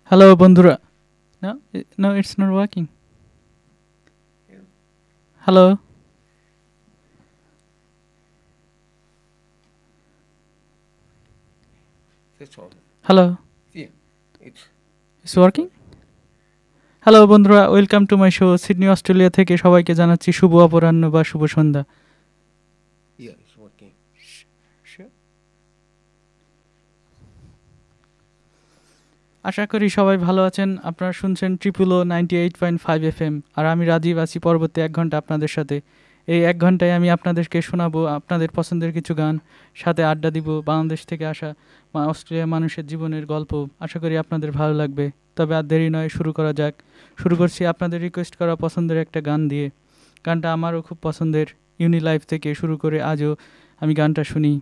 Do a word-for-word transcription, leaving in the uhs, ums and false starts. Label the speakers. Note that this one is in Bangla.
Speaker 1: হ্যালো বন্ধুরা। No, i- no, it's not working. Hello,
Speaker 2: It's on.
Speaker 1: Hello,
Speaker 2: Yeah, it's
Speaker 1: it's working. Hello বন্ধুরা, welcome to my show. Sydney Australia থেকে সবাইকে জানাচ্ছি শুভ অপরাহ্ন বা শুভ সন্ধ্যা।
Speaker 2: yeah, it's working.
Speaker 1: আশা করি সবাই ভালো আছেন। আপনারা শুনছেন ট্রিপল ও ninety eight point five F M, আর আমি রাজীব আছি পরবর্তী এক ঘন্টা আপনাদের সাথে। এই এক ঘন্টায় আমি আপনাদেরকে শোনাবো আপনাদের পছন্দের কিছু গান, সাথে আড্ডা দিব বাংলাদেশ থেকে আসা মা- অস্ট্রেলিয়ার মানুষের জীবনের গল্প। আশা করি আপনাদের ভালো লাগবে। তবে আর দেরি নয়, শুরু করা যাক। শুরু করছি আপনাদের রিকোয়েস্ট করা পছন্দের একটা গান দিয়ে। গানটা আমারও খুব পছন্দের। ইউনি লাইফ থেকে শুরু করে আজও আমি গানটা শুনি।